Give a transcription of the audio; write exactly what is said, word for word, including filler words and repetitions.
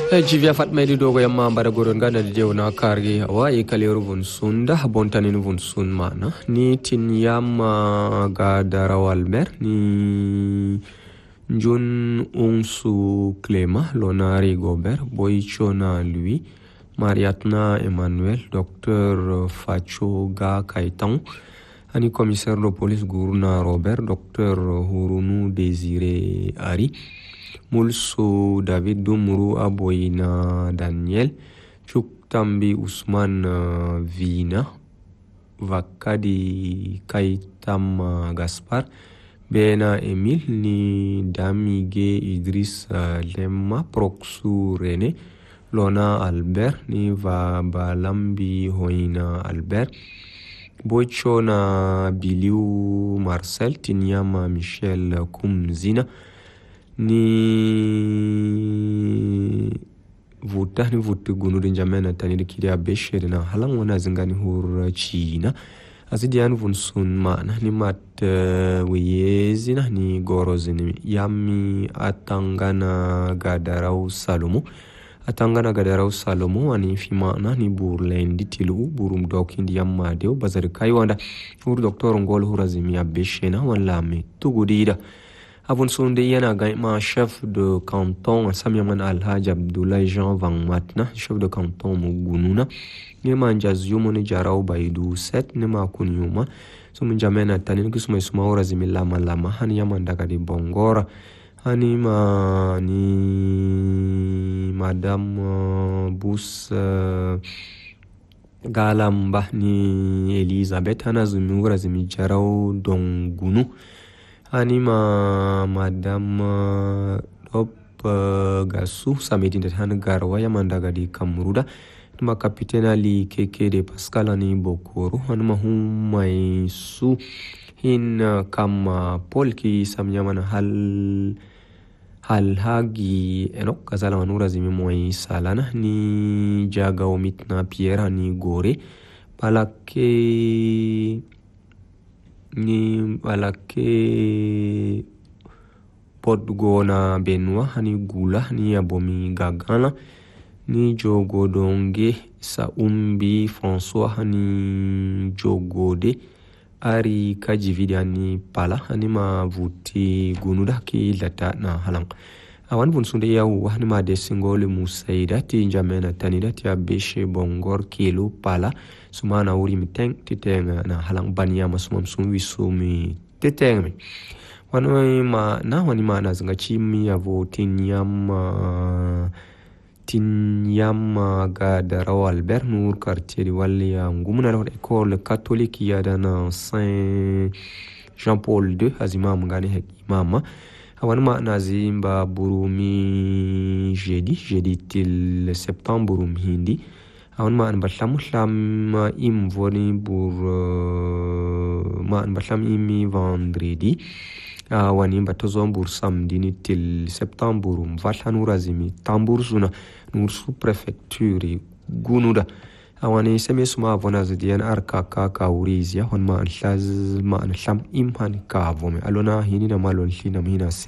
Jivia Fatmedi dogo yamma bara goron gana de na karge awa e kaleru vun sunda bontani vun sun mana ni tin yamma ga darawal ber ni John Onsu Clément Lonari Gobert Boichona lui Mariatna Emmanuel Docteur Facho Ga Kaitan ani commissaire de police Guruna Robert Docteur Hurunu Désiré Ari Mulso David Dumuru Aboina Daniel Chuktambi Ousmane uh, Vina Vakadi Kaitam uh, Gaspar Bena Emile ni Damige Idriss uh, Lemma Proxu René Lona Albert ni Vabalambi Hoina Albert Bochona Biliu Marcel Tinyama Michel Kumzina ni vuta ni vutu gunu din jamena tani da kiriya beshe na halan wana zingani hur china azidi an vun sun mana ni mat uh, weyezina ni gorozini yami atangana gadarau salomo atangana gadarau salomo ani fi mana ni burlendi tilu burum dokindi yamma deu bazar kaiwanda hur doktor ngol hurazimi abeshe na wala me tugudida Avon sonde yana gaima chef de canton Samiaman Alhaj Abdoulaye Jean Van Matna chef de canton Mugununa nema njaziumo ni jarau baidu set nema kunyuma so mjamena tanini kusuma isuma ora zimila malama hani yamandaka di bongora hani ma ni madame uh, Bus uh, Galamba ni Elizabeth hana zumi ora zimi jarau dongunu Anima Madame Op uh, Gasu Samedi de Han Garwa Yamandaga di Kamuruda Numa Kapitena li Keke de Pascal ani Bokoro Anuma Humai Su Hin uh, Kama Polki Samyaman Hal Hal Hagi Enok Kazala Manura Zimi Mwai Salana Ni Jaga Omitna Pierre ni Gore Palake ni balake podgona benwa hani gula ni abomi gagana ni jogodonge sa umbi François hani jogode ari kajividi hani pala hani mavuti gunuda ki lata na halang awan bun sunde yawu hani ma desingole musaida ti jamena tanida ti abeshe bongor kilo pala sumana uri miteng titenga na halang banya masumam sumwi sumi titenga wanu ma na wani ma na zanga chimi ya votin yam tin yam ga daraw Albert Nour quartier di walli ya ngumuna ro école catholique ya dana Saint Jean Paul deux azima mngani hek imama awan ma na zimba burumi jeudi jeudi til septembre burum hindi awan ma an batlam lam im voni bur uh, ma an batlam imi vendredi awan im batozo bur samedi ni til septembre burum vatlan urazimi tambur zuna nur sous préfecture gunuda awani seme suma vona zedian arka ka ka urizia hon ma an hlaz ma an lam im han ka vome alona hinina malon hina mina